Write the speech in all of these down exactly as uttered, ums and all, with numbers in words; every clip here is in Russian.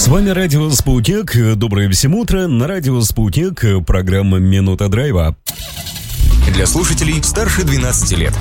вами Радио Спутник. Доброе всем утро. На Радио Спутник программа «Минута драйва». Для слушателей старше двенадцати лет.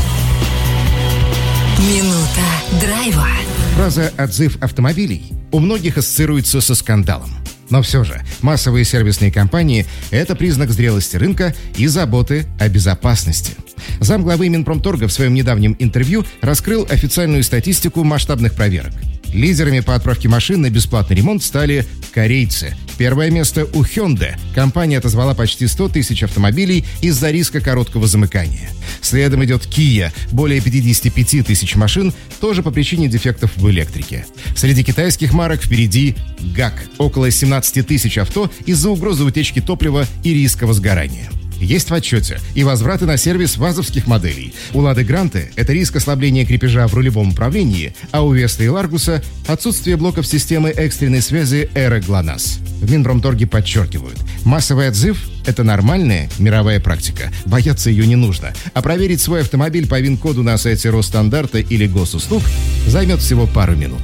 Минута драйва. Фраза «отзыв автомобилей» у многих ассоциируется со скандалом. Но все же, массовые сервисные компании – это признак зрелости рынка и заботы о безопасности. Замглавы Минпромторга в своем недавнем интервью раскрыл официальную статистику масштабных проверок. Лидерами по отправке машин на бесплатный ремонт стали корейцы. Первое место у Hyundai. Компания отозвала почти сто тысяч автомобилей из-за риска короткого замыкания. Следом идет Kia. Более пятьдесят пять тысяч машин, тоже по причине дефектов в электрике. Среди китайских марок впереди гак. Около семнадцать тысяч авто из-за угрозы утечки топлива и риска возгорания. Есть в отчете и возвраты на сервис вазовских моделей. У «Лады Гранты» это риск ослабления крепежа в рулевом управлении, а у «Веста» и «Ларгуса» отсутствие блоков системы экстренной связи «Эра ГЛОНАСС». В Минпромторге подчеркивают, массовый отзыв – это нормальная мировая практика. Бояться ее не нужно. А проверить свой автомобиль по ВИН-коду на сайте Росстандарта или госуслуг займет всего пару минут.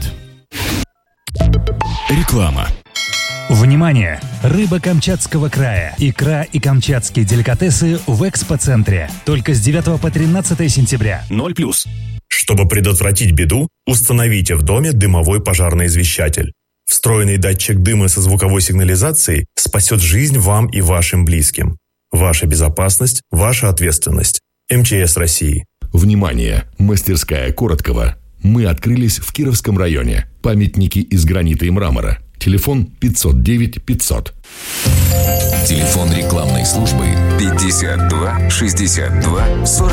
Реклама. Внимание! Рыба Камчатского края, икра и камчатские деликатесы в экспоцентре. Только с девятого по тринадцатое сентября. ноль плюс. Чтобы предотвратить беду, установите в доме дымовой пожарный извещатель. Встроенный датчик дыма со звуковой сигнализацией спасет жизнь вам и вашим близким. Ваша безопасность – ваша ответственность. эм че эс России. Внимание! Мастерская Короткова. Мы открылись в Кировском районе. Памятники из гранита и мрамора. Телефон пятьсот девять пятьсот. Телефон рекламной службы пятьдесят два шестьдесят два сорок.